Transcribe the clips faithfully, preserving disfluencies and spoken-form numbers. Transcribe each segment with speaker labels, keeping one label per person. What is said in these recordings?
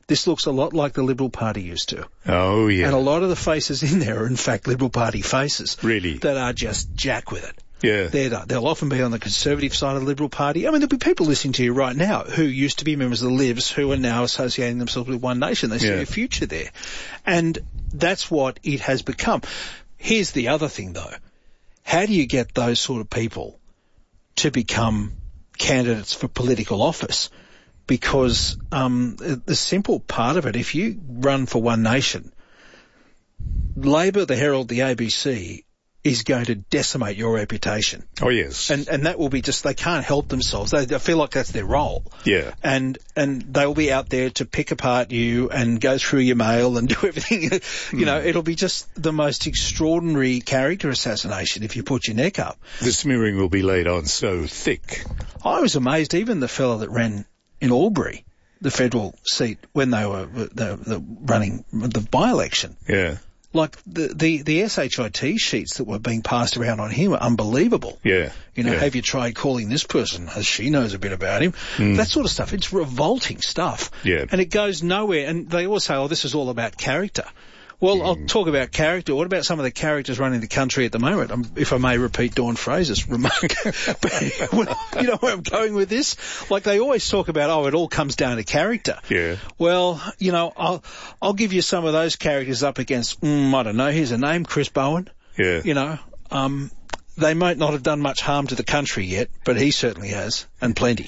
Speaker 1: This looks a lot like the Liberal Party used to.
Speaker 2: Oh, yeah.
Speaker 1: And a lot of the faces in there are, in fact, Liberal Party faces.
Speaker 2: Really?
Speaker 1: That are just jack with it.
Speaker 2: Yeah.
Speaker 1: They're, they'll often be on the Conservative side of the Liberal Party. I mean, there'll be people listening to you right now who used to be members of the Libs who are now associating themselves with One Nation. They see
Speaker 2: Yeah.
Speaker 1: a future there. And that's what it has become. Here's the other thing, though. How do you get those sort of people to become candidates for political office? Because um, the simple part of it, if you run for One Nation, Labor, the Herald, the A B C is going to decimate your reputation.
Speaker 2: Oh, yes.
Speaker 1: And and that will be just, they can't help themselves. They, they feel like that's their role.
Speaker 2: Yeah.
Speaker 1: And and they'll be out there to pick apart you and go through your mail and do everything. You mm. know, it'll be just the most extraordinary character assassination if you put your neck up.
Speaker 2: The smearing will be laid on so thick.
Speaker 1: I was amazed, even the fellow that ran in Albury, the federal seat, when they were the, the running the by-election.
Speaker 2: Yeah.
Speaker 1: Like the, the, the S H I T sheets that were being passed around on him are unbelievable.
Speaker 2: Yeah.
Speaker 1: You know,
Speaker 2: yeah.
Speaker 1: have you tried calling this person as she knows a bit about him? Mm. That sort of stuff. It's revolting stuff.
Speaker 2: Yeah.
Speaker 1: And it goes nowhere. And they always say, oh, this is all about character. Well, mm. I'll talk about character. What about some of the characters running the country at the moment? Um, if I may repeat Dawn Fraser's remark. But, well, you know where I'm going with this? Like, they always talk about, oh, it all comes down to character.
Speaker 2: Yeah.
Speaker 1: Well, you know, I'll I'll give you some of those characters up against, mm, I don't know, here's a name, Chris Bowen.
Speaker 2: Yeah.
Speaker 1: You know, um, they might not have done much harm to the country yet, but he certainly has, and plenty.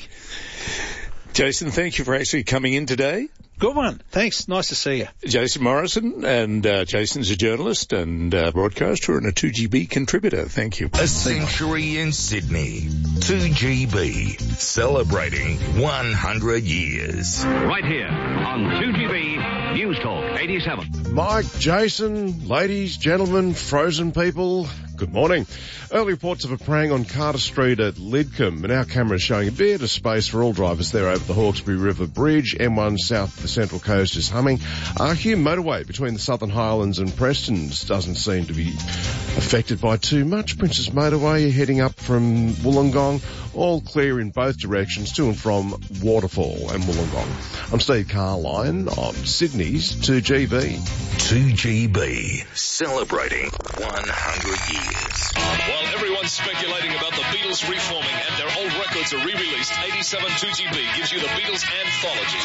Speaker 2: Jason, thank you for actually coming in today.
Speaker 1: Good one. Thanks. Nice to see you.
Speaker 2: Jason Morrison, and uh, Jason's a journalist and uh, broadcaster and a two G B contributor. Thank you.
Speaker 3: A century in Sydney. two G B, celebrating one hundred years.
Speaker 4: Right here on two G B News Talk eighty-seven.
Speaker 5: Mike, Jason, ladies, gentlemen, frozen people, good morning. Early reports of a prang on Carter Street at Lidcombe, and our camera is showing a bit of space for all drivers there over the Hawkesbury River Bridge. M one south of the Central Coast is humming. Our Hume motorway between the Southern Highlands and Prestons doesn't seem to be affected by too much. Princess Motorway heading up from Wollongong, all clear in both directions to and from Waterfall and Wollongong. I'm Steve Carline on Sydney's two G B.
Speaker 3: two G B, celebrating one hundred years.
Speaker 6: While everyone's speculating about the Beatles reforming and their old records are re-released, eighty-seven two G B gives you the Beatles Anthology.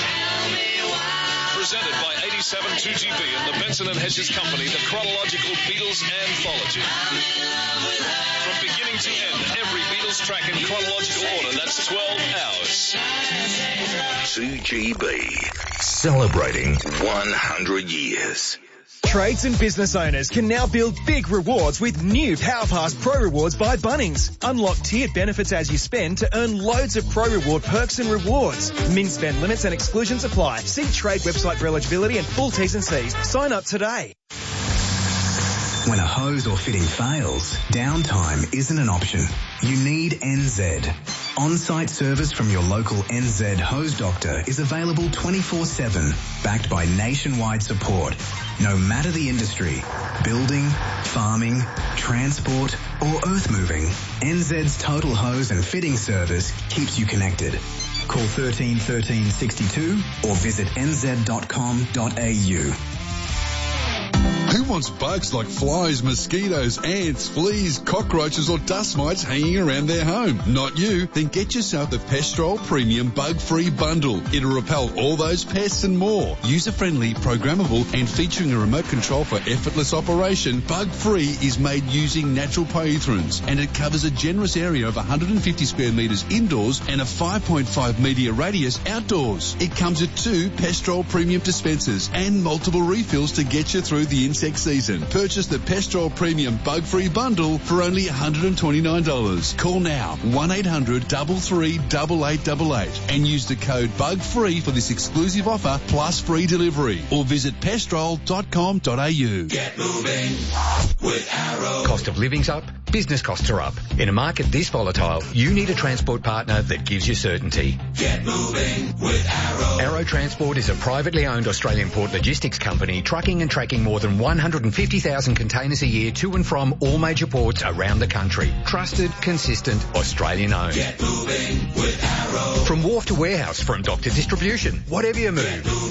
Speaker 6: Presented by eighty-seven two G B and the Benson and Hedges Company, the chronological Beatles Anthology. From beginning to end, every Beatles track in chronological order. That's twelve hours.
Speaker 3: two G B, celebrating one hundred years.
Speaker 7: Trades and business owners can now build big rewards with new PowerPass Pro Rewards by Bunnings. Unlock tiered benefits as you spend to earn loads of Pro Reward perks and rewards. Min spend limits and exclusions apply. See Trade website for eligibility and full T's and C's. Sign up today.
Speaker 8: When a hose or fitting fails, downtime isn't an option. You need N Z. On-site service from your local N Z hose doctor is available twenty-four seven, backed by nationwide support. No matter the industry, building, farming, transport, or earth moving, N Z's total hose and fitting service keeps you connected. Call thirteen thirteen sixty-two or visit n z dot com dot a u.
Speaker 9: Who wants bugs like flies, mosquitoes, ants, fleas, cockroaches or dust mites hanging around their home? Not you. Then get yourself the Pestrol Premium Bug-Free Bundle. It'll repel all those pests and more. User-friendly, programmable and featuring a remote control for effortless operation, Bug-Free is made using natural pyrethrins and it covers a generous area of one hundred fifty square metres indoors and a five point five metre radius outdoors. It comes with two Pestrol Premium dispensers and multiple refills to get you through the insect season. Purchase the Pestrol Premium Bug-Free Bundle for only one hundred twenty-nine dollars. Call now, one eight hundred three three eight eight eight eight and use the code BUGFREE for this exclusive offer plus free delivery or visit pestrol dot com dot a u.
Speaker 10: Get moving with Arrow.
Speaker 11: Cost of living's up, business costs are up. In a market this volatile, you need a transport partner that gives you certainty.
Speaker 10: Get moving with Arrow.
Speaker 11: Arrow Transport is a privately owned Australian port logistics company trucking and tracking more than one hundred fifty thousand containers a year to and from all major ports around the country. Trusted, consistent, Australian owned.
Speaker 10: Get moving with Arrow.
Speaker 11: From wharf to warehouse, from dock to distribution, whatever you move.